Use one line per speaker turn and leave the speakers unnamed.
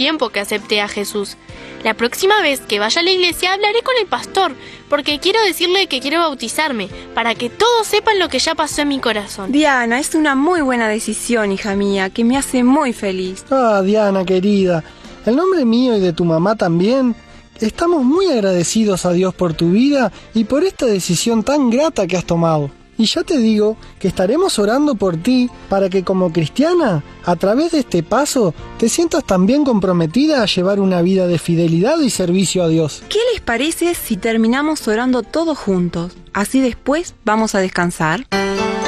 tiempo que acepté a Jesús. La próxima vez que vaya a la iglesia hablaré con el pastor, porque quiero decirle que quiero bautizarme, para que todos sepan lo que ya pasó en mi corazón.
Diana, es una muy buena decisión, hija mía, que me hace muy feliz.
Ah, Diana, querida, en nombre mío y de tu mamá también, estamos muy agradecidos a Dios por tu vida y por esta decisión tan grata que has tomado. Y ya te digo que estaremos orando por ti para que como cristiana, a través de este paso, te sientas también comprometida a llevar una vida de fidelidad y servicio a Dios.
¿Qué les parece si terminamos orando todos juntos? Así después vamos a descansar.